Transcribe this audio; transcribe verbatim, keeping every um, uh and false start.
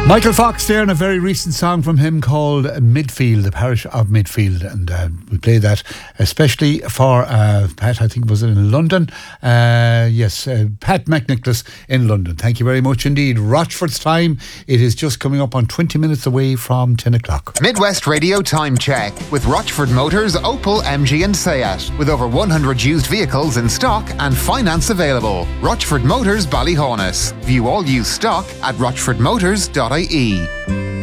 Michael Fox there, and a very recent song from him called Midfield, the parish of Midfield, and uh, we played that especially for uh, Pat, I think was it in London? Uh, yes, uh, Pat McNicholas in London. Thank you very much indeed. Rochford's time, it is just coming up on twenty minutes away from ten o'clock. Midwest Radio Time Check with Rochford Motors, Opel, M G and Seat. With over one hundred used vehicles in stock and finance available. Rochford Motors, Ballyhonus. View all used stock at rochford motors dot I E.